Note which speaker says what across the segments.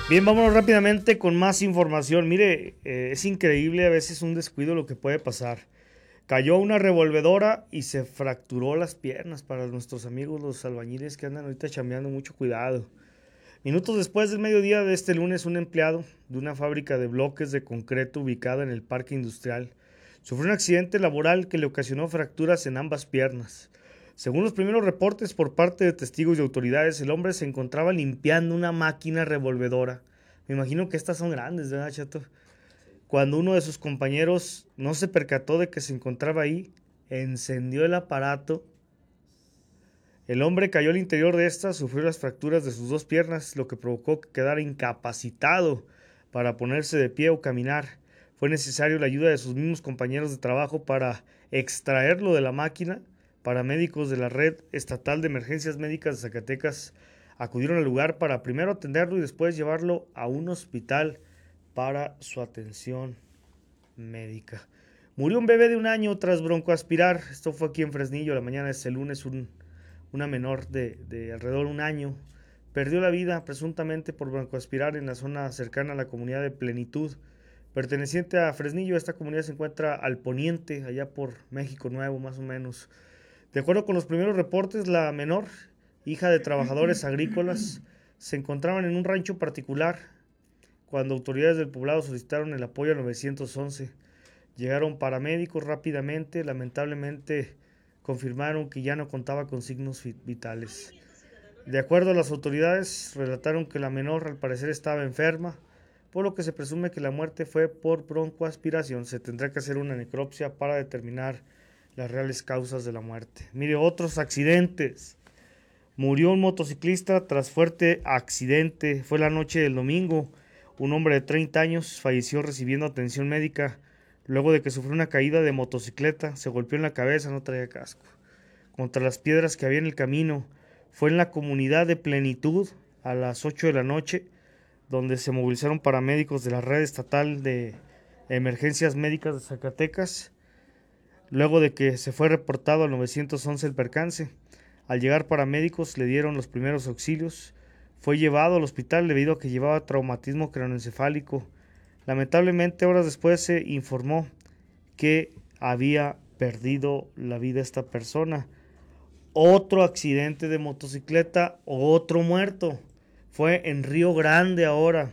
Speaker 1: Bien, vámonos rápidamente con más información. Mire, es increíble a veces un descuido lo que puede pasar. Cayó una revolvedora y se fracturó las piernas para nuestros amigos los albañiles que andan ahorita chambeando, mucho cuidado. Minutos después del mediodía de este lunes, un empleado de una fábrica de bloques de concreto ubicada en el parque industrial sufrió un accidente laboral que le ocasionó fracturas en ambas piernas. Según los primeros reportes por parte de testigos y autoridades, el hombre se encontraba limpiando una máquina revolvedora. Me imagino que estas son grandes, ¿verdad, Chato? Cuando uno de sus compañeros no se percató de que se encontraba ahí, encendió el aparato. El hombre cayó al interior de esta, sufrió las fracturas de sus dos piernas, lo que provocó que quedara incapacitado para ponerse de pie o caminar. Fue necesario la ayuda de sus mismos compañeros de trabajo para extraerlo de la máquina. Paramédicos de la Red Estatal de Emergencias Médicas de Zacatecas acudieron al lugar para primero atenderlo y después llevarlo a un hospital para su atención médica. Murió un bebé de 1 año tras broncoaspirar. Esto fue aquí en Fresnillo la mañana de este lunes. Una menor de alrededor de 1 año perdió la vida presuntamente por broncoaspirar en la zona cercana a la comunidad de Plenitud, perteneciente a Fresnillo. Esta comunidad se encuentra al poniente, allá por México Nuevo más o menos. De acuerdo con los primeros reportes, la menor, hija de trabajadores agrícolas, se encontraban en un rancho particular cuando autoridades del poblado solicitaron el apoyo al 911. Llegaron paramédicos rápidamente, lamentablemente confirmaron que ya no contaba con signos vitales. De acuerdo a las autoridades, relataron que la menor al parecer estaba enferma, por lo que se presume que la muerte fue por broncoaspiración. Se tendrá que hacer una necropsia para determinar las reales causas de la muerte. Mire, otros accidentes. Murió un motociclista tras fuerte accidente. Fue la noche del domingo. Un hombre de 30 años falleció recibiendo atención médica luego de que sufrió una caída de motocicleta. Se golpeó en la cabeza, no traía casco, contra las piedras que había en el camino. Fue en la comunidad de Plenitud a las 8 de la noche, donde se movilizaron paramédicos de la Red Estatal de Emergencias Médicas de Zacatecas, luego de que se fue reportado al 911 el percance. Al llegar paramédicos le dieron los primeros auxilios. Fue llevado al hospital debido a que llevaba traumatismo craneoencefálico. Lamentablemente, horas después se informó que había perdido la vida esta persona. Otro accidente de motocicleta, otro muerto. Fue en Río Grande ahora.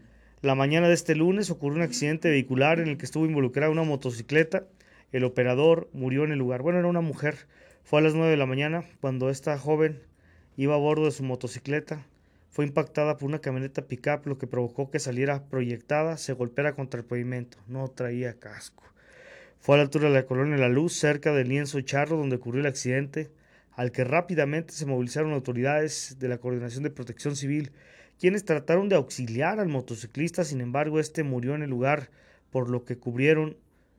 Speaker 1: La mañana de este lunes ocurrió un accidente vehicular en el que estuvo involucrada una motocicleta. El operador murió en el lugar. Bueno, era una mujer. Fue a las 9 de la mañana cuando esta joven iba a bordo de su motocicleta. Fue impactada por una camioneta pick-up, lo que provocó que saliera proyectada, se golpeara contra el pavimento. No traía casco. Fue a la altura de la colonia La Luz, cerca del lienzo Charro, donde ocurrió el accidente, al que rápidamente se movilizaron autoridades de la Coordinación de Protección Civil, quienes trataron de auxiliar al motociclista. Sin embargo, este murió en el lugar, por lo que cubrieron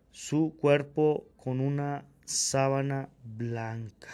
Speaker 1: su cuerpo con una sábana blanca.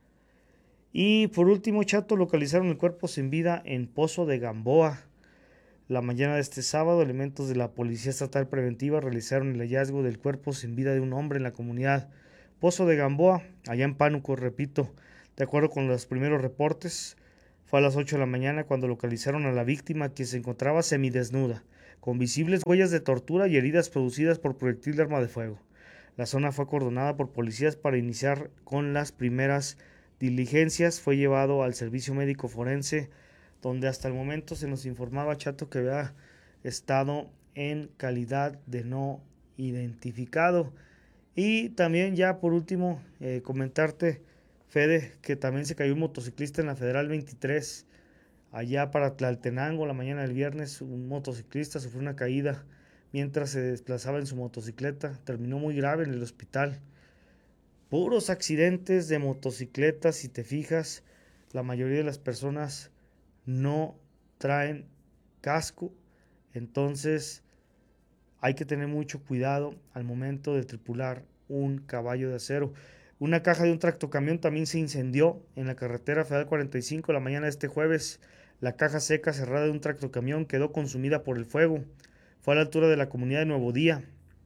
Speaker 1: Y por último, Chato, localizaron el cuerpo sin vida en Pozo de Gamboa. La mañana de este sábado, elementos de la Policía Estatal Preventiva realizaron el hallazgo del cuerpo sin vida de un hombre en la comunidad Pozo de Gamboa, allá en Pánuco, repito. De acuerdo con los primeros reportes, fue a las 8 de la mañana cuando localizaron a la víctima, quien se encontraba semidesnuda, con visibles huellas de tortura y heridas producidas por proyectil de arma de fuego. La zona fue acordonada por policías para iniciar con las primeras diligencias. Fue llevado al servicio médico forense, donde hasta el momento se nos informaba, Chato, que había estado en calidad de no identificado. Y también ya por último comentarte, Fede, que también se cayó un motociclista en la Federal 23, allá para Tlaltenango. La mañana del viernes un motociclista sufrió una caída mientras se desplazaba en su motocicleta. Terminó muy grave en el hospital. Puros accidentes de motocicletas, si te fijas, la mayoría de las personas no traen casco. Entonces hay que tener mucho cuidado al momento de tripular un caballo de acero. Una caja de un tractocamión también se incendió en la carretera Federal 45 la mañana de este jueves. La caja seca cerrada de un tractocamión quedó consumida por el fuego. Fue a la altura de la comunidad de Nuevo Día.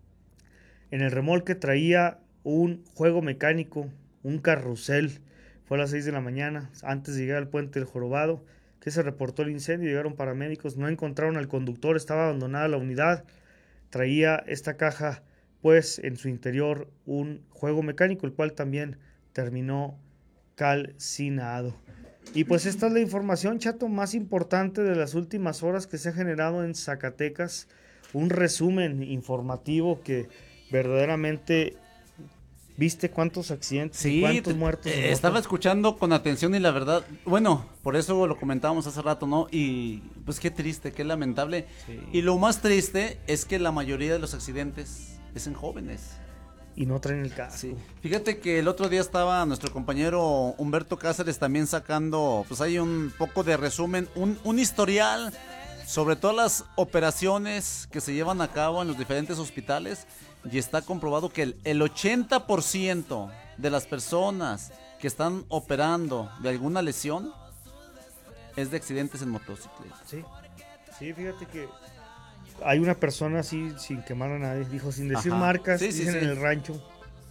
Speaker 1: En el remolque traía un juego mecánico, un carrusel. Fue a las 6 de la mañana, antes de llegar al puente del Jorobado. que se reportó el incendio. Llegaron paramédicos, no encontraron al conductor, estaba abandonada la unidad. Traía esta caja, pues, en su interior un juego mecánico, el cual también terminó calcinado. Y pues esta es la información, Chato, más importante de las últimas horas que se ha generado en Zacatecas. Un resumen informativo que verdaderamente... ¿Viste cuántos accidentes y cuántos muertos?
Speaker 2: Estaba escuchando con atención y la verdad, bueno, por eso lo comentábamos hace rato, ¿no? Y pues qué triste, qué lamentable. Sí. Y lo más triste es que la mayoría de los accidentes es en jóvenes.
Speaker 1: Y no traen el casco.
Speaker 2: Sí. Fíjate que el otro día estaba nuestro compañero Humberto Cáceres también sacando, pues hay un poco de resumen, un historial sobre todas las operaciones que se llevan a cabo en los diferentes hospitales. Y está comprobado que el 80% de las personas que están operando de alguna lesión es de accidentes en motocicleta.
Speaker 1: Sí, fíjate que hay una persona así, sin quemar a nadie, dijo, sin decir marcas, dicen en el rancho.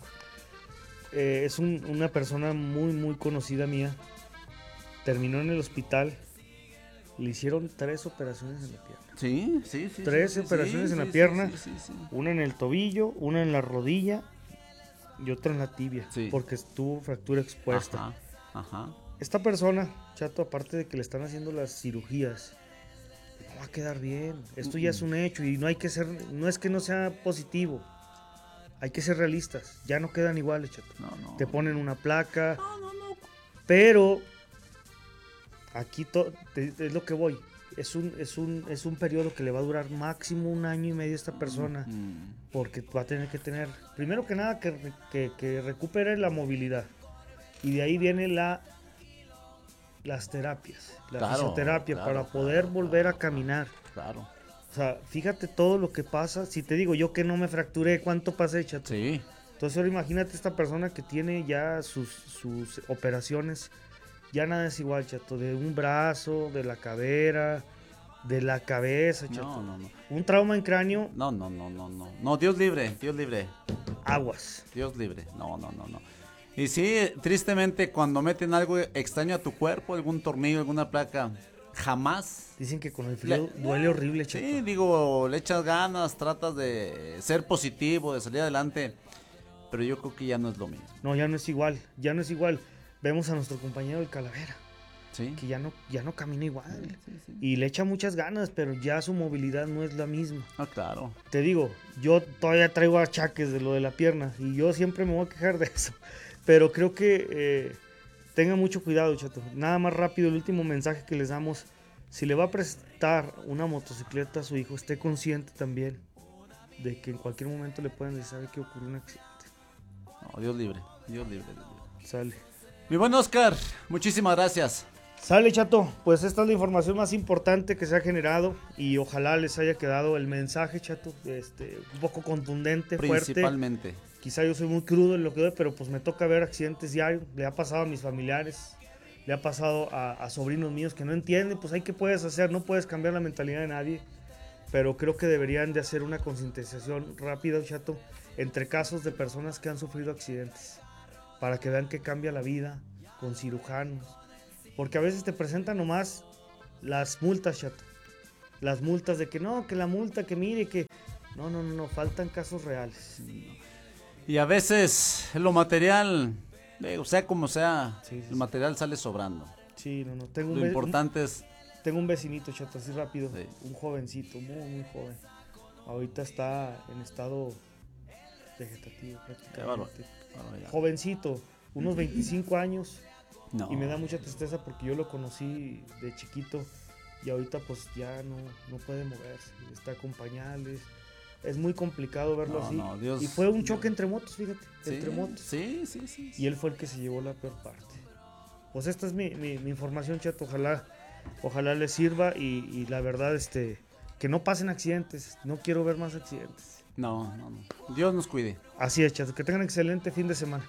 Speaker 1: Es una persona muy, muy conocida mía. Terminó en el hospital. Le hicieron 3 operaciones en la pierna.
Speaker 2: Sí.
Speaker 1: 3 operaciones en la pierna. Una en el tobillo, una en la rodilla y otra en la tibia. Sí. Porque estuvo fractura expuesta.
Speaker 2: Ajá.
Speaker 1: Esta persona, Chato, aparte de que le están haciendo las cirugías, no va a quedar bien. Esto ya es un hecho y no es que no sea positivo. Hay que ser realistas. Ya no quedan iguales, Chato.
Speaker 2: No.
Speaker 1: Te ponen una placa. No. Pero... Aquí es lo que voy. Es un periodo que le va a durar máximo 1 año y medio a esta persona. Porque va a tener que tener, primero que nada, que recupere la movilidad. Y de ahí viene las terapias, fisioterapia, para poder volver a caminar.
Speaker 2: Claro.
Speaker 1: O sea, fíjate todo lo que pasa. Si te digo yo que no me fracturé, ¿cuánto pasé, Chato?
Speaker 2: Sí.
Speaker 1: Entonces ahora imagínate esta persona que tiene ya sus operaciones. Ya nada es igual, Chato, de un brazo, de la cadera, de la cabeza, Chato.
Speaker 2: No.
Speaker 1: Un trauma en cráneo.
Speaker 2: No. No, Dios libre.
Speaker 1: Aguas.
Speaker 2: Dios libre. No. Y sí, tristemente, cuando meten algo extraño a tu cuerpo, algún tornillo, alguna placa, jamás.
Speaker 1: Dicen que con el frío duele horrible, Chato.
Speaker 2: Sí, digo, le echas ganas, tratas de ser positivo, de salir adelante, pero yo creo que ya no es lo mismo.
Speaker 1: No, ya no es igual. Vemos a nuestro compañero el Calavera,
Speaker 2: ¿sí?
Speaker 1: Que ya no camina igual. Sí. Y le echa muchas ganas, pero ya su movilidad no es la misma.
Speaker 2: Claro.
Speaker 1: Te digo, yo todavía traigo achaques de lo de la pierna y yo siempre me voy a quejar de eso. Pero creo que tenga mucho cuidado, Chato. Nada más rápido, el último mensaje que les damos. Si le va a prestar una motocicleta a su hijo, esté consciente también de que en cualquier momento le pueden decir, ¿sabe que ocurrió un accidente?
Speaker 2: No, Dios libre.
Speaker 1: Sale.
Speaker 2: Mi buen Oscar, muchísimas gracias.
Speaker 1: Sale, Chato, pues esta es la información más importante que se ha generado y ojalá les haya quedado el mensaje, Chato, un poco contundente,
Speaker 2: principalmente.
Speaker 1: Fuerte. Quizá yo soy muy crudo en lo que doy, pero pues me toca ver accidentes diarios. Le ha pasado a mis familiares, le ha pasado a sobrinos míos que no entienden, pues ¿qué puedes hacer? No puedes cambiar la mentalidad de nadie, pero creo que deberían de hacer una concientización rápida, Chato, entre casos de personas que han sufrido accidentes, para que vean que cambia la vida con cirujanos, porque a veces te presentan nomás las multas, Chato, las multas de que no, que la multa, que mire, que no, faltan casos reales.
Speaker 2: Y a veces lo material, sea como sea,
Speaker 1: sí.
Speaker 2: El material sale sobrando.
Speaker 1: Sí, no,
Speaker 2: lo importante es...
Speaker 1: Tengo un vecinito, Chato, así rápido,
Speaker 2: sí.
Speaker 1: Un jovencito, muy joven, ahorita está en estado vegetativo prácticamente. Jovencito, unos 25 años. No. Y me da mucha tristeza porque yo lo conocí de chiquito y ahorita pues ya no puede moverse, está con pañales. Es muy complicado verlo así.
Speaker 2: Dios,
Speaker 1: y fue un choque entre motos, fíjate, entre motos.
Speaker 2: Sí.
Speaker 1: Y él fue el que se llevó la peor parte. Pues esta es mi información, Chato, ojalá les sirva y la verdad que no pasen accidentes, no quiero ver más accidentes.
Speaker 2: No. Dios nos cuide.
Speaker 1: Así es, Chato. Que tengan un excelente fin de semana.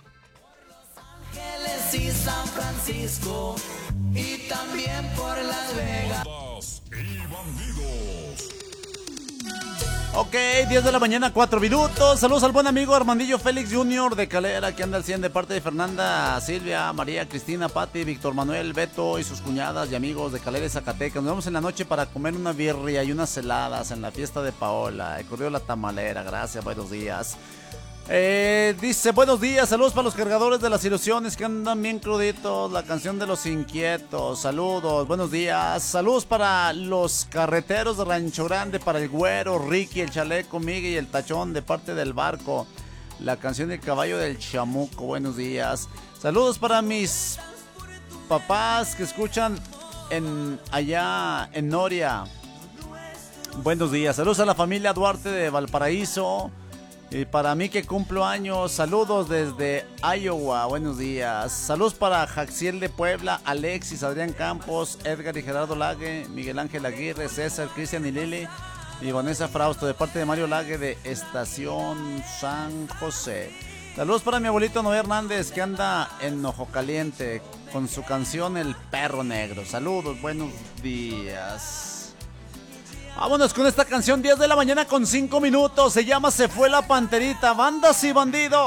Speaker 3: Ángeles y San Francisco y también por Las Vegas.
Speaker 4: Y bandidos.
Speaker 2: Ok, 10 de la mañana, 4 minutos. Saludos al buen amigo Armandillo Félix Jr. de Calera, que anda al 100 de parte de Fernanda, Silvia, María, Cristina, Pati, Víctor Manuel, Beto y sus cuñadas y amigos de Calera y Zacatecas. Nos vemos en la noche para comer una birria y unas heladas en la fiesta de Paola. Corrió la tamalera, gracias, buenos días. Dice, buenos días, saludos para los cargadores de las ilusiones que andan bien cruditos, la canción de los inquietos, saludos, buenos días, saludos para los carreteros de Rancho Grande, para el Güero, Ricky, el Chaleco, Miguel y el Tachón de parte del barco, la canción del caballo del chamuco, buenos días, saludos para mis papás que escuchan allá en Noria, buenos días, saludos a la familia Duarte de Valparaíso. Y para mí que cumplo años, saludos desde Iowa, buenos días. Saludos para Jaxiel de Puebla, Alexis, Adrián Campos, Edgar y Gerardo Lague, Miguel Ángel Aguirre, César, Cristian y Lili, y Vanessa Frausto, de parte de Mario Lague de Estación San José. Saludos para mi abuelito Noé Hernández, que anda en Ojo Caliente con su canción El Perro Negro. Saludos, buenos días. Vámonos con esta canción, 10 de la mañana con 5 minutos. Se llama Se Fue la Panterita, Bandas y Bandidos.